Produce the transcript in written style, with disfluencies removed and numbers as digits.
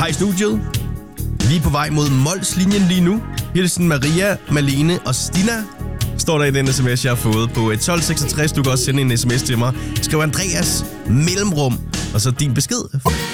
Hej studiet. Vi er på vej mod Mols-linjen lige nu. Hilsen Maria, Malene og Stina. Står der i den sms, jeg har fået på 1266. Du kan også sende en sms til mig. Skriv Andreas mellemrum, og så din besked.